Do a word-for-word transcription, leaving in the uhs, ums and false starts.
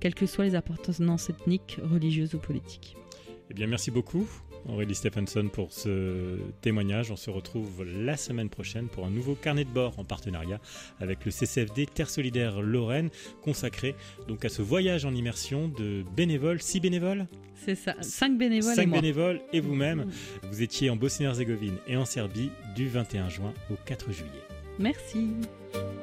quelles que soient les appartenances ethniques, religieuses ou politiques. Eh bien, merci beaucoup, Aurélie Stephenson, pour ce témoignage. On se retrouve la semaine prochaine pour un nouveau carnet de bord en partenariat avec le C C F D Terre Solidaire Lorraine, consacré donc à ce voyage en immersion de bénévoles, six bénévoles. C'est ça, cinq bénévoles cinq et moi. bénévoles et vous-même. Vous étiez en Bosnie-Herzégovine et en Serbie du vingt et un juin au quatre juillet. Merci.